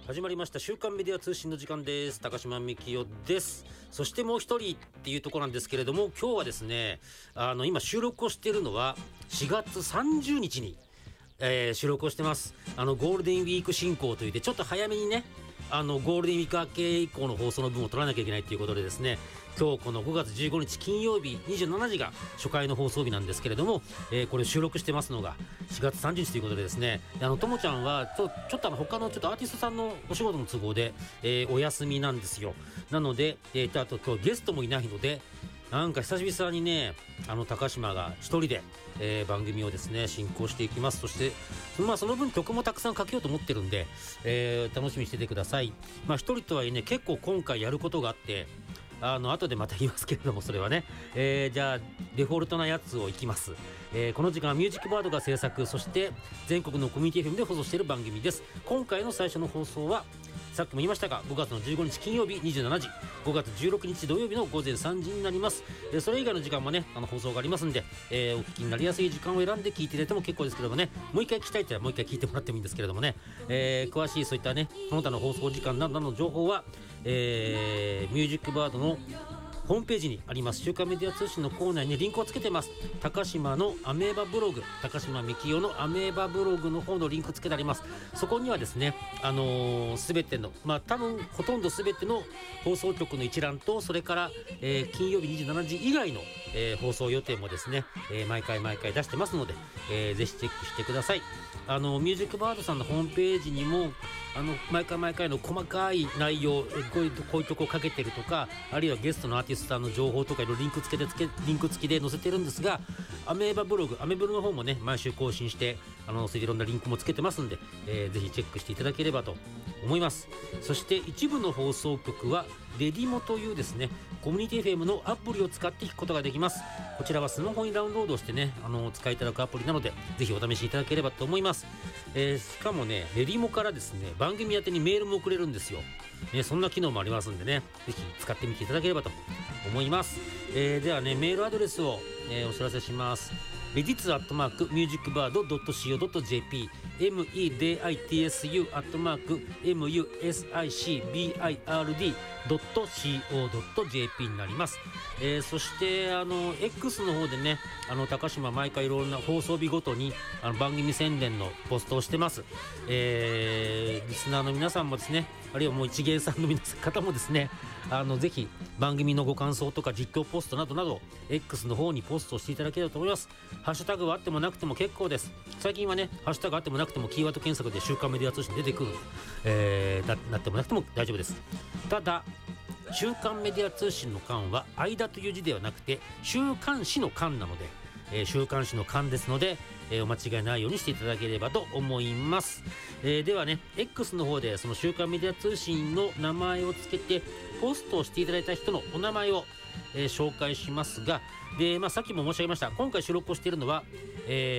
始まりました週刊メディア通信の時間です。高島幹夫です。そしてもう一人っていうところなんですけれども、今日はですね今収録をしているのは4月30日に、収録をしてます。ゴールデンウィーク進行といってちょっと早めにねゴールデンウィーク明け以降の放送の分を取らなきゃいけないということでですね、今日この5月15日金曜日27時が初回の放送日なんですけれども、これ収録してますのが4月30日ということでですね、ともちゃんはちょっと他のちょっとアーティストさんのお仕事の都合で、お休みなんですよ。なので、あと今日ゲストもいないので、なんか久々にね高島が一人で、番組をですね進行していきます。そしてその分曲もたくさんかけようと思ってるんで、楽しみにしててください。一人とはいえね結構今回やることがあって、後でまた言いますけれども、それはね、じゃあデフォルトなやつをいきます。この時間はミュージックバードが制作、そして全国のコミュニティ FM で放送している番組です。今回の最初の放送はさっきも言いましたが5月の15日金曜日27時、5月16日土曜日の午前3時になります。それ以外の時間もね放送がありますんで、お聞きになりやすい時間を選んで聞いていただいても結構ですけれどもね、もう一回聞きたいって言ったらもう一回聞いてもらってもいいんですけれどもね、詳しいそういったねその他の放送時間などの情報は、ミュージックバードのホームページにあります週刊メディア通信のコーナーにリンクをつけてます。高島のアメーバブログ、高島幹夫のアメーバブログの方のリンクつけてあります。そこにはですね全ての多分ほとんど全ての放送局の一覧と、それから、金曜日27時以外の、放送予定もですね、毎回出してますので、ぜひチェックしてください。ミュージックバードさんのホームページにも毎回の細かい内容、こういうとこかけてるとか、あるいはゲストのアーティストさんの情報とかいろいろリンク付きで載せてるんですが、アメブロの方もね毎週更新していろんなリンクもつけてますんで、ぜひチェックしていただければと思います。そして一部の放送局はレディモというですねコミュニティ FM のアプリを使って聞くことができます。こちらはスマホにダウンロードしてねお使いいただくアプリなので、ぜひお試しいただければと思います。しかもねレディモからですね番組宛てにメールも送れるんですよ、そんな機能もありますんでね、ぜひ使ってみていただければと思います。ではねメールアドレスを、お知らせします。medits@musicbird.co.jp medits@musicbird.co.jp になります。そして X の方でね高島毎回いろんな放送日ごとに番組宣伝のポストをしてます。リスナーの皆さんもですね、あるいはもう一芸さんの方もですねぜひ番組のご感想とか実況ポストなど X の方にポストしていただければと思います。ハッシュタグはあってもなくても結構です。最近はねハッシュタグあってもなくてもキーワード検索で週刊メディア通信出てくる、なってもなくても大丈夫です。ただ週刊メディア通信の刊は間という字ではなくて週刊誌の刊なので、週刊誌の刊ですので、お間違いないようにしていただければと思います。ではね X の方でその週刊メディア通信の名前をつけてポストをしていただいた人のお名前を、紹介しますが、で、さっきも申し上げました今回収録をしているのは、